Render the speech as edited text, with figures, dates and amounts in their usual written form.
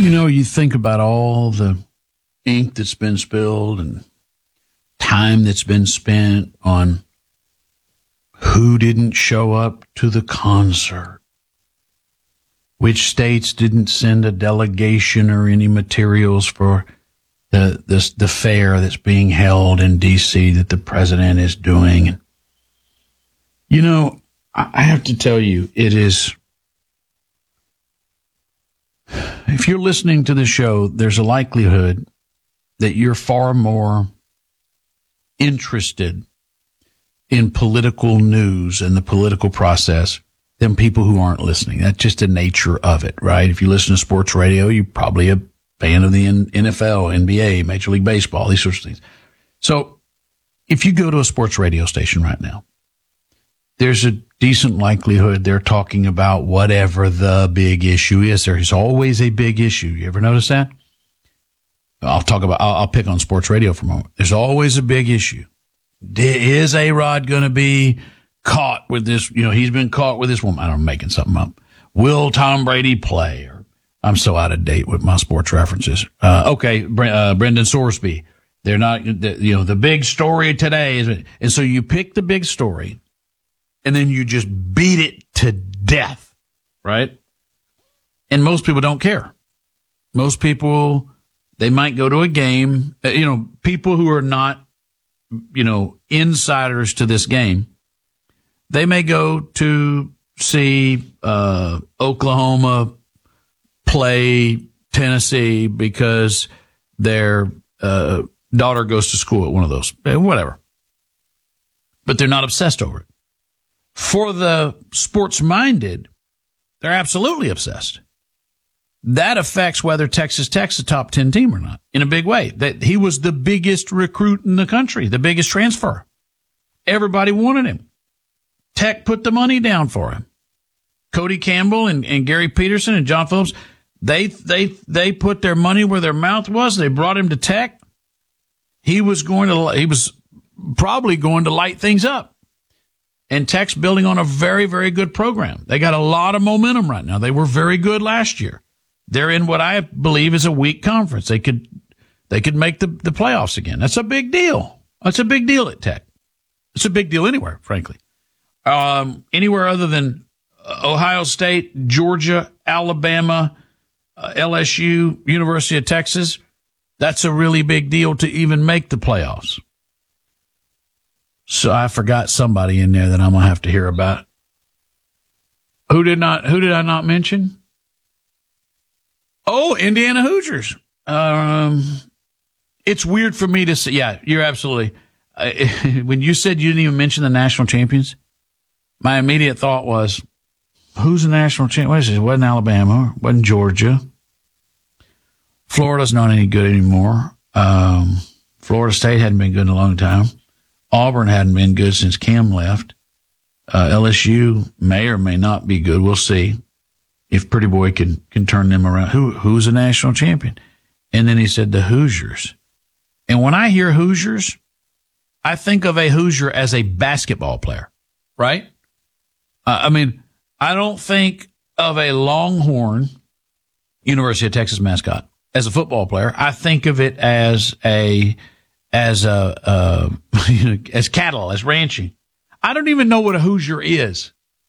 You know, you think about all the ink that's been spilled and time that's been spent on who didn't show up to the concert, which states didn't send a delegation or any materials for the fair that's being held in D.C. that the president is doing. You know, I have to tell you, it is, if you're listening to the show, there's a likelihood that you're far more interested in political news and the political process than people who aren't listening. That's just the nature of it, right? If you listen to sports radio, you're probably a fan of the NFL, NBA, Major League Baseball, these sorts of things. So if you go to a sports radio station right now, there's a decent likelihood they're talking about whatever the big issue is. There's always a big issue. You ever notice that? I'll pick on sports radio for a moment. There's always a big issue. Is A-Rod going to be caught with this? You know, he's been caught with this woman. I don't know, I'm making something up. Will Tom Brady play? Or I'm so out of date with my sports references. Brendan Sorsby. They're not, the big story today is, and so you pick the big story and then you just beat it to death, right? And most people don't care. Most people, they might go to a game, people who are not, insiders to this game, they may go to see Oklahoma play Tennessee because their daughter goes to school at one of those, whatever. But they're not obsessed over it. For the sports-minded, they're absolutely obsessed. That affects whether Texas Tech's a top 10 team or not in a big way. That he was the biggest recruit in the country, the biggest transfer. Everybody wanted him. Tech put the money down for him. Cody Campbell and Gary Peterson and John Phillips, they put their money where their mouth was. They brought him to Tech. He was probably going to light things up. And Tech's building on a very, very good program. They got a lot of momentum right now. They were very good last year. They're in what I believe is a weak conference. They could make the playoffs again. That's a big deal. That's a big deal at Tech. It's a big deal anywhere, frankly. Anywhere other than Ohio State, Georgia, Alabama, LSU, University of Texas, that's a really big deal to even make the playoffs. So I forgot somebody in there that I'm going to have to hear about. Who did I not mention? Oh, Indiana Hoosiers. It's weird for me to say, yeah, you're absolutely, when you said you didn't even mention the national champions, my immediate thought was, who's the national champion? What is it? It wasn't Alabama. It wasn't Georgia. Florida's not any good anymore. Florida State hadn't been good in a long time. Auburn hadn't been good since Cam left. LSU may or may not be good. We'll see if Pretty Boy can turn them around. Who's a national champion? And then he said the Hoosiers. And when I hear Hoosiers, I think of a Hoosier as a basketball player, right? I don't think of a Longhorn University of Texas mascot as a football player. I think of it as cattle, as ranching. I don't even know what a Hoosier is.